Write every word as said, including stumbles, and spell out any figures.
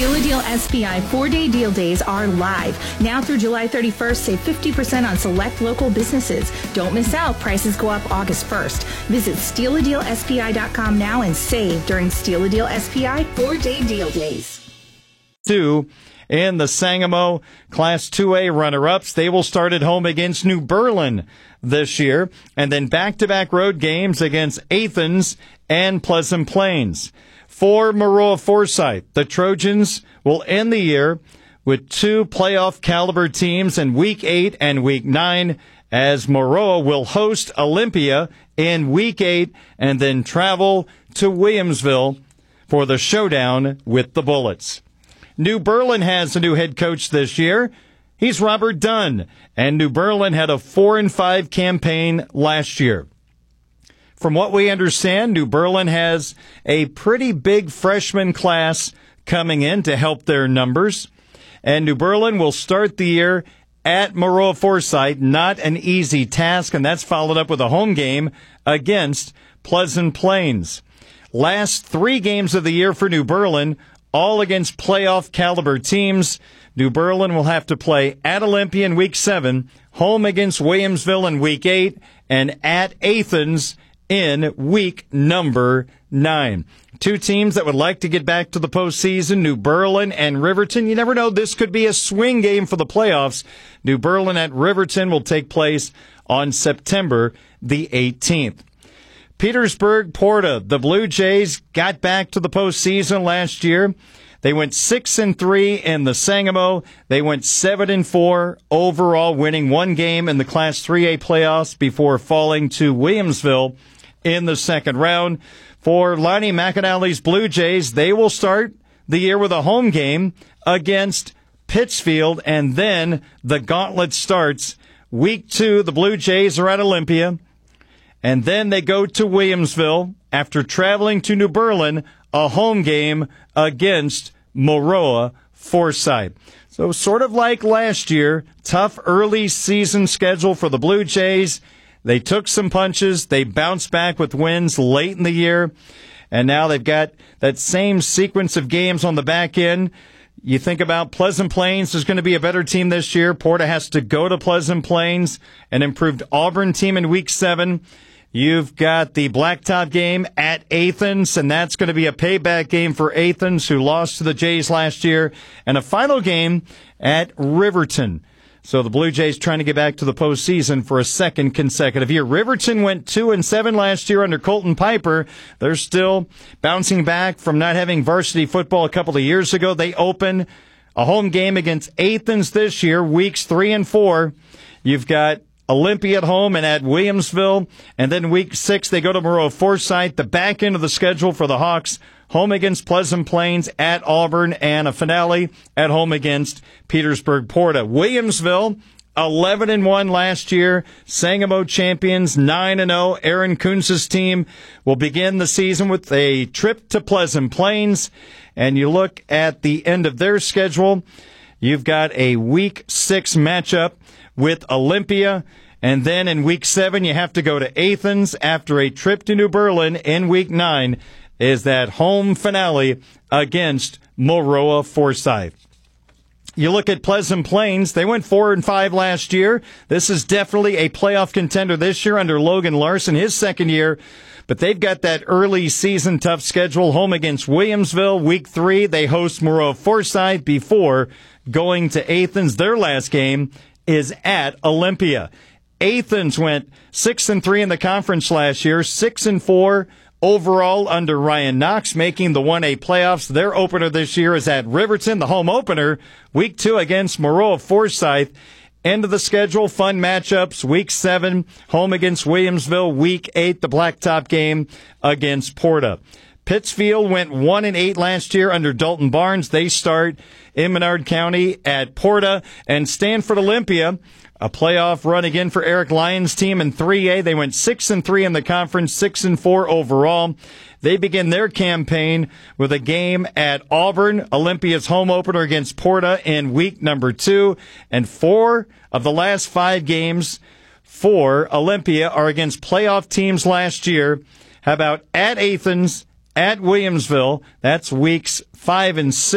Steal a Deal S P I four-day deal days are live. Now through July thirty-first, save fifty percent on select local businesses. Don't miss out. Prices go up August first. Visit steal a deal s p i dot com now and save during Steal a Deal S P I four-day deal days. Two in the Sangamo Class two A runner-ups. They will start at home against New Berlin this year, and then back-to-back road games against Athens and Pleasant Plains. For Maroa Forsyth, the Trojans will end the year with two playoff caliber teams in Week eight and Week nine, as Maroa will host Olympia in Week eight and then travel to Williamsville for the showdown with the Bullets. New Berlin has a new head coach this year. He's Robert Dunn, and New Berlin had a four and five campaign last year. From what we understand, New Berlin has a pretty big freshman class coming in to help their numbers. And New Berlin will start the year at Maroa Forsyth. Not an easy task, and that's followed up with a home game against Pleasant Plains. Last three games of the year for New Berlin, all against playoff caliber teams. New Berlin will have to play at Olympia in Week seven, home against Williamsville in Week eight, and at Athens in week number nine. Two teams that would like to get back to the postseason, New Berlin and Riverton. You never know, this could be a swing game for the playoffs. New Berlin at Riverton will take place on September the eighteenth. Petersburg Porta, the Blue Jays got back to the postseason last year. They went six and three in the Sangamo. They went seven and four overall, winning one game in the Class three A playoffs before falling to Williamsville in the second round. For Lonnie McAnally's Blue Jays, they will start the year with a home game against Pittsfield, and then the gauntlet starts. Week two, the Blue Jays are at Olympia, and then they go to Williamsville after traveling to New Berlin, a home game against Maroa Forsyth. So sort of like last year, tough early season schedule for the Blue Jays. They took some punches. They bounced back with wins late in the year. And now they've got that same sequence of games on the back end. You think about Pleasant Plains is going to be a better team this year. Porta has to go to Pleasant Plains, an improved Auburn team in Week seven. You've got the Blacktop game at Athens, and that's going to be a payback game for Athens, who lost to the Jays last year, and a final game at Riverton. So the Blue Jays trying to get back to the postseason for a second consecutive year. Riverton went two and seven last year under Colton Piper. They're still bouncing back from not having varsity football a couple of years ago. They open a home game against Athens this year, weeks three and four. You've got Olympia at home and at Williamsville. And then week six, they go to Maroa Forsyth. The back end of the schedule for the Hawks, home against Pleasant Plains, at Auburn, and a finale at home against Petersburg Porta. Williamsville, eleven and one last year. Sangamo champions, nine and oh. Aaron Kunz's team will begin the season with a trip to Pleasant Plains. And you look at the end of their schedule, you've got a week six matchup with Olympia. And then in week seven, you have to go to Athens after a trip to New Berlin in week nine. Is that home finale against Maroa Forsyth. You look at Pleasant Plains, they went four and five last year. This is definitely a playoff contender this year under Logan Larson, his second year. But they've got that early season tough schedule, home against Williamsville. Week three, they host Maroa Forsyth before going to Athens. Their last game is at Olympia. Athens went six and three in the conference last year, six and four overall under Ryan Knox, making the one A playoffs. Their opener this year is at Riverton, the home opener, week two against Maroa Forsyth. End of the schedule, fun matchups. Week seven, home against Williamsville. Week eight, the Blacktop game against Porta. Pittsfield went one and eight last year under Dalton Barnes. They start in Menard County at Porta. And Stanford Olympia, a playoff run again for Eric Lyons' team in three A. They went six and three in the conference, six and four overall. They begin their campaign with a game at Auburn, Olympia's home opener against Porta in week number two. And four of the last five games for Olympia are against playoff teams last year. How about at Athens, at Williamsville? That's weeks five and six.